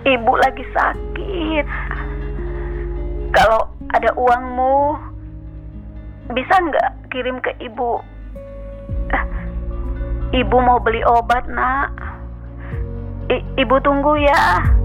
Ibu lagi sakit. Kalau ada uangmu, bisa nggak kirim ke ibu? Ibu mau beli obat, Nak. Ibu tunggu ya.